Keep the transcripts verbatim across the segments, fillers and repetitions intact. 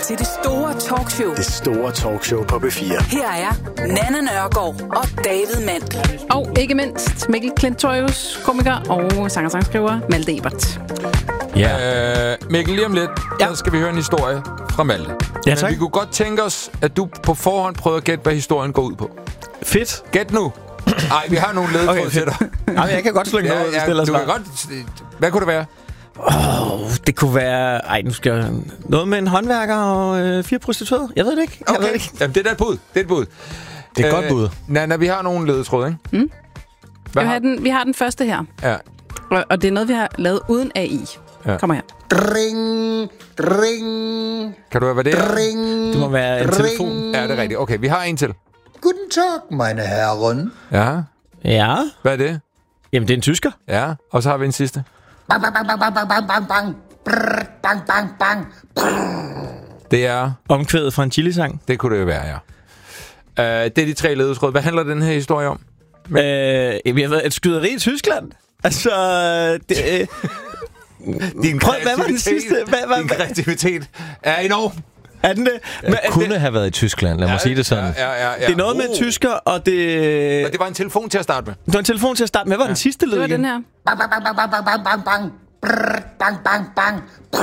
til det store talkshow. Det store talkshow på B fire. Her er Nanna Nørgaard og David Mandel. Og ikke mindst Mikkel Klintorius, komiker og sanger-sangskriver Malte Ebert. Ja. Øh, Mikkel, lige om lidt, ja. Der skal vi høre en historie fra Malte. Ja, tak. Men vi kunne godt tænke os, at du på forhånd prøvede at gætte, hvad historien går ud på. Fedt. Gæt nu. Nej, vi har nogle ledetråd Okay, til dig. Jamen, jeg kan godt slå noget, ja, ja, du kan godt. Hvad kunne det være? Oh, det kunne være... Ej, nu skal jeg... Noget med en håndværker og øh, fire prostituerede. Jeg ved det ikke. Jeg Okay. ved det ikke. Jamen, det er da et bud. Det er et bud. Det er et øh, godt bud. Nanna, vi har nogle ledetråd, ikke? Mm. Hvad Vi, har har den, vi har den første her. Ja. Og, og det er noget, vi har lavet uden A I. Ja. Kommer her. Ring, ring, Kan du høre, hvad det er? ring. Det må være en telefon. Ja, det er rigtigt. Okay, vi har en til. Guten Tag, meine Herren. Ja. Ja. Hvad er det? Jamen, det er en tysker. Ja. Og så har vi en sidste. Bang, bang, bang, bang, bang, bang, bang, bang. Brrr, bang, bang, bang. Det er... Omkvædet fra en chilisang. Det kunne det jo være, ja. Uh, det er de tre ledetråd. Hvad handler den her historie om? Øh, vi har været et skyderi i Tyskland. Altså, det... Øh, Din Prøv, hvad var den sidste? Hvad, hvad, Din kreativitet er enorm. Er den det? Men, Jeg kunne det, have været i Tyskland, lad mig Ja, sige det sådan. Ja, ja, ja. det er noget med Oh. tysker, og det... Og det var en telefon til at starte med. Det var en telefon til at starte med. Hvad var ja. den sidste led Det var igen? den her. Bang, bang, bang, bang, bang, bang, bang, bang. Brrr, bang, bang, bang.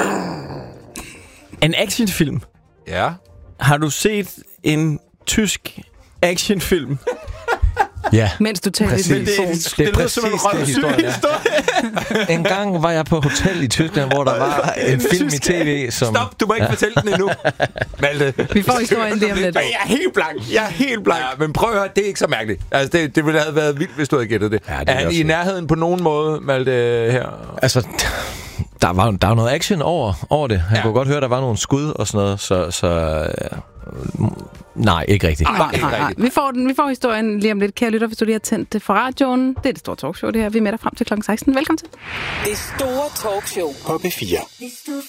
En actionfilm. Ja. Har du set en tysk actionfilm? Ja, Mens du taler i præcis. telefon. Det, det er præcis det historie. Ja. En gang var jeg på hotel i Tyskland, hvor der var en film i tv, som... Stop, du må ikke ja. fortælle den endnu. Malte. Vi får historien lige om lidt. Jeg er helt blank. Jeg er helt blank. Ja, men prøv at høre, det er ikke så mærkeligt. Altså, det, det ville have været vildt, hvis du havde gættet det. Ja, det er han også i nærheden på nogen måde, Malte, her? Altså, der var, der var noget action over, over det. Han Ja. kunne godt høre, der var nogle skud og sådan noget, så... så ja. Nej, ikke rigtigt. Nej, Nej, ikke nej, nej. rigtigt. Vi får, den, vi får historien lige om lidt. Kære lytter, hvis du lige har tændt det fra radioen. Det er det store talkshow, det her. Vi er med dig frem til klokken seksten. Velkommen til. Det store talkshow På B fire.